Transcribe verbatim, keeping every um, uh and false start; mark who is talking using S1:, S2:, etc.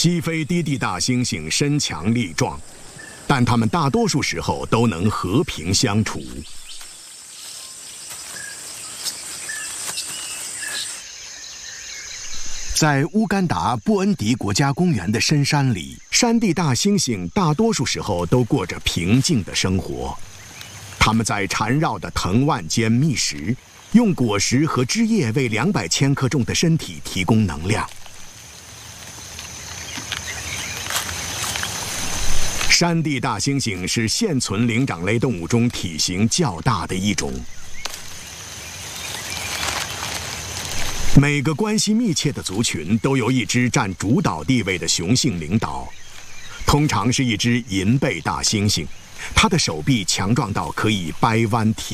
S1: 西非低地大猩猩身强力壮，但它们大多数时候都能和平相处。在乌干达布恩迪国家公园的深山里，山地大猩猩大多数时候都过着平静的生活。它们在缠绕的藤蔓间觅食，用果实和枝叶为两百千克重的身体提供能量。山地大猩猩是现存灵长类动物中体型较大的一种。每个关系密切的族群都由一只占主导地位的雄性领导，通常是一只银背大猩猩，它的手臂强壮到可以掰弯体。